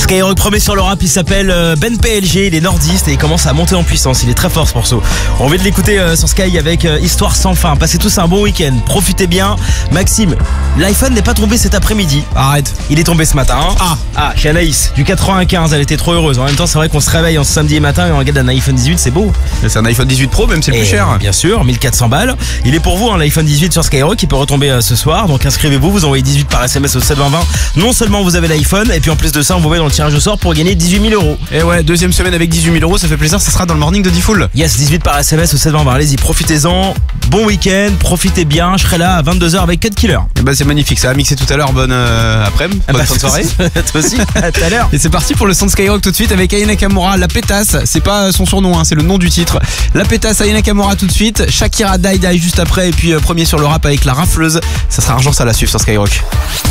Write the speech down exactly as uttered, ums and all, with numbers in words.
Skyrock premier sur le rap, il s'appelle Ben P L G, il est nordiste et il commence à monter en puissance, il est très fort ce morceau. On vient de l'écouter euh, sur Sky avec euh, Histoire sans fin. Passez tous un bon week-end, profitez bien. Maxime, l'iPhone n'est pas tombé cet après-midi. Arrête. Il est tombé ce matin. Hein. Ah. Ah, chez Anaïs, du quatre-vingt-quinze, elle était trop heureuse. En même temps, c'est vrai qu'on se réveille en ce samedi matin et on regarde un iPhone dix-huit, c'est beau. C'est un iPhone dix-huit Pro, même c'est le Et plus cher. Bien sûr, mille quatre cents balles. Il est pour vous, hein, l'iPhone dix-huit sur Skyrock, il peut retomber euh, ce soir. Donc inscrivez-vous, vous envoyez dix-huit par S M S au sept vingt vingt. Non seulement vous avez l'iPhone, et puis en plus de ça, on vous met dans le tirage au sort pour gagner dix-huit mille euros. Et ouais, deuxième semaine avec dix-huit mille euros, ça fait plaisir, ça sera dans le morning de Diffoul. Yes, dix-huit par S M S au sept vingt vingt. Allez-y, profitez-en. Bon week-end, profitez bien. Je serai là à vingt-deux heures avec Cut Killer. Et bah c'est magnifique, ça a mixé tout à l'heure, bonne euh, après-midi, bonne Bah, fin de soirée. Toi aussi, à tout à l'heure. Et c'est parti pour le son de Skyrock tout de suite avec Aya Nakamura, la pétasse. C'est pas son surnom, hein, c'est le nom du titre. La pétasse, Aya Nakamura tout de suite. Shakira Die Die juste après. Et puis euh, premier sur le rap avec la rafleuse. Ça sera urgent, ça la suivre sur Skyrock.